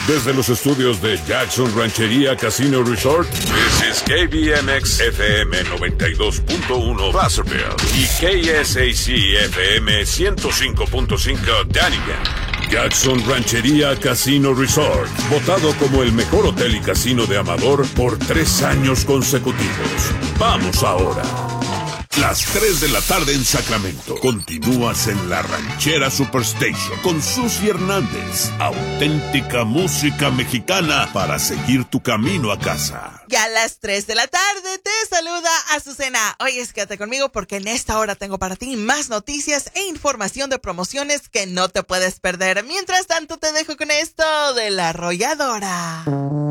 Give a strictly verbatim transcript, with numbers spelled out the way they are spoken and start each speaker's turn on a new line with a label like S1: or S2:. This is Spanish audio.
S1: Desde los estudios de Jackson Ranchería Casino Resort, this is K B M X F M noventa y dos punto uno Placerville y K S A C F M ciento cinco punto cinco Dunnigan. Jackson Ranchería Casino Resort, votado como el mejor hotel y casino de Amador por tres años consecutivos. Vamos ahora. Las tres de la tarde en Sacramento. Continúas en la Ranchera Superstation con Susi Hernández. Auténtica música mexicana para seguir tu camino a casa.
S2: Ya a las tres de la tarde te saluda Azucena. Oye, quédate conmigo porque en esta hora tengo para ti más noticias e información de promociones que no te puedes perder. Mientras tanto te dejo con esto de La Arrolladora.